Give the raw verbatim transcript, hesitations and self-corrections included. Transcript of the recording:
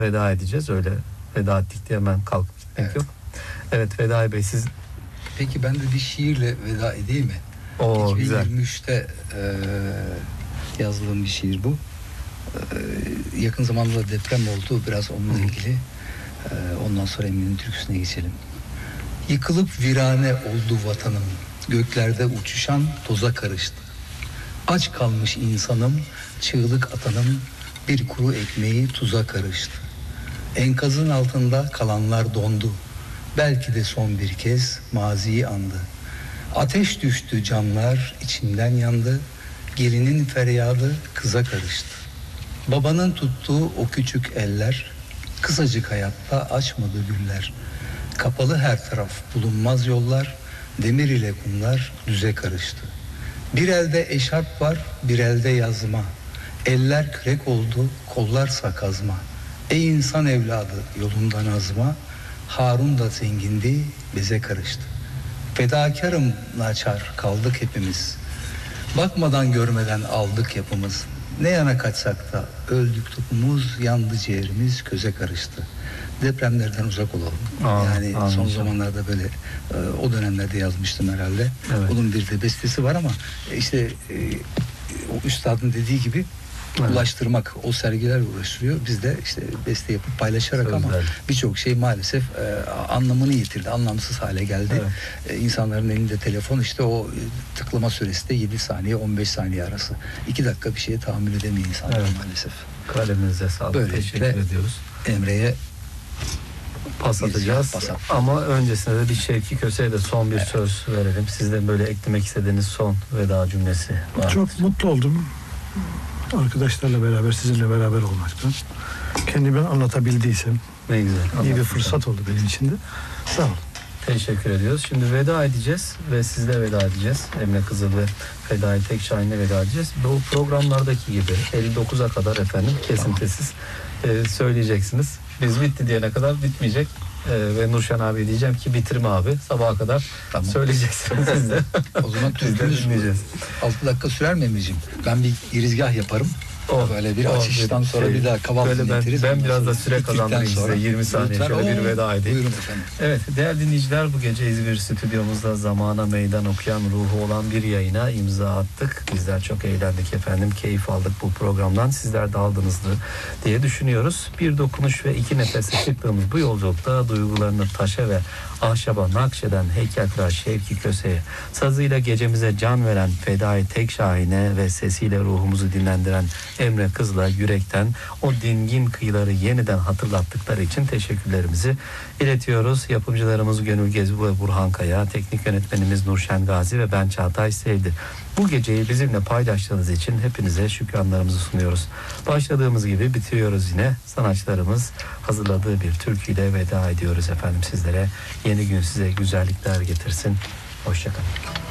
veda edeceğiz. Öyle veda ettik diye hemen kalkıp gitmek evet. yok. Evet Fedai Bey siz... Peki ben de bir şiirle veda edeyim mi? Oo, iki bin yirmi üçte e, yazdığım bir şiir bu. E, yakın zamanda deprem oldu. Biraz onunla ilgili. E, ondan sonra Emin'in türküsüne geçelim. Yıkılıp virane oldu vatanım. Göklerde uçuşan toza karıştı. Aç kalmış insanım, çığlık atanım, bir kuru ekmeği tuza karıştı. Enkazın altında kalanlar dondu. Belki de son bir kez maziyi andı. Ateş düştü camlar, içimden yandı. Gelinin feryadı kıza karıştı. Babanın tuttuğu o küçük eller, kısacık hayatta açmadı güller. Kapalı her taraf, bulunmaz yollar, demir ile kumlar düze karıştı. Bir elde eşarp var, bir elde yazma. Eller kürek oldu, kollar sakazma. Ey insan evladı, yolundan azma. Harun da zengindi, bize karıştı. Fedakarım naçar, kaldık hepimiz. Bakmadan görmeden aldık yapımız. Ne yana kaçsak da öldük topumuz, yandı ciğerimiz, köze karıştı. Depremlerden uzak olalım. Aa, yani anladım. Son zamanlarda böyle e, o dönemlerde yazmıştım herhalde. Evet. Onun bir de bestesi var ama işte e, o üstadın dediği gibi evet. ulaştırmak, o sergiler uğraştırıyor. Biz de işte beste yapıp paylaşarak Sözler. ama birçok şey maalesef e, anlamını yitirdi, anlamsız hale geldi. Evet. E, insanların elinde telefon, işte o e, tıklama süresi de yedi saniye on beş saniye arası. iki dakika bir şeye tahammül edemiyor insanlar evet. maalesef. Kaleminize sağlık. Böyle teşekkür ediyoruz. Emre'ye pas atacağız. Pas ama öncesinde de bir Şevki Köse'ye de son bir evet. söz verelim. Sizden böyle eklemek istediğiniz son veda cümlesi var. Çok mutlu oldum. Arkadaşlarla beraber, sizinle beraber olmaktan. Kendimi anlatabildiysem ne güzel. İyi bir fırsat oldu benim için de. Sağ olun. Teşekkür ediyoruz. Şimdi veda edeceğiz ve sizle veda edeceğiz. Emre Kızıl ve Fedai Tekşahin'le veda edeceğiz. Bu programlardaki gibi elli dokuza kadar efendim kesintisiz tamam. e, söyleyeceksiniz. Biz bitti diyene kadar bitmeyecek. Ee, ve Nurşen abi diyeceğim ki bitirme abi, sabaha kadar tamam. söyleyeceksiniz siz de. O zaman türkümüz dinleyeceğiz. altı dakika sürer mi Emre'ciğim? Ben bir girizgah yaparım. Oh, böyle bir oh, açıştan sonra şey, bir daha kahvaltı getiririz. Ben, ben biraz da süre kazandırayım size. yirmi saniye lütfen, şöyle o, bir veda edeyim. Buyurun efendim. Evet değerli dinleyiciler, bu gece İzmir stüdyomuzda zamana meydan okuyan ruhu olan bir yayına imza attık. Bizler çok eğlendik efendim. Keyif aldık bu programdan. Sizler de aldınızdır diye düşünüyoruz. Bir dokunuş ve iki nefese çıktığımız bu yolculukta duygularını taşa ve ahşaba nakşeden heykeltıraş Şevki Köse'ye, sazıyla gecemize can veren Fedai Tekşahin'e ve sesiyle ruhumuzu dinlendiren Emre Kızıl'a yürekten o dingin kıyıları yeniden hatırlattıkları için teşekkürlerimizi iletiyoruz. Yapımcılarımız Gönül Gezbu ve Burhan Kaya, teknik yönetmenimiz Nurşen Gazi ve ben Çağatay Sevdi. Bu geceyi bizimle paylaştığınız için hepinize şükranlarımızı sunuyoruz. Başladığımız gibi bitiriyoruz yine. Sanatçılarımız hazırladığı bir türküyle veda ediyoruz efendim sizlere. Yeni gün size güzellikler getirsin. Hoşça kalın.